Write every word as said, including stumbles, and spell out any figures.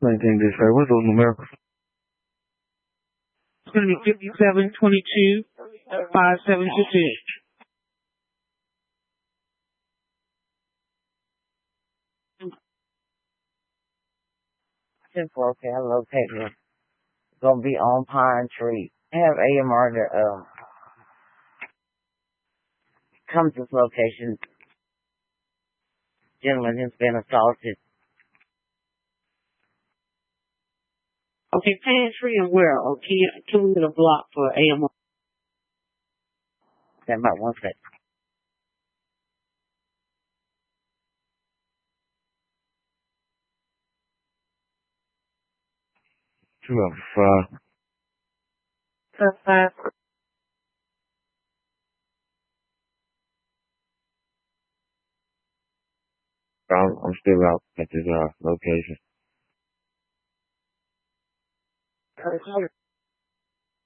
nineteen dispatch. What's those numericals? It's going to be fifty-seven twenty-two five seven two two. Simple, okay, I located it. It's gonna be on Pine Tree. Have A M R to uh, come to this location. Gentleman has been assaulted. Okay, Pine Tree and where? Oh, can you, can we get a block for A M R? Stand by one second. Two of five. Five. I'm, I'm still out at this uh, location. Uh,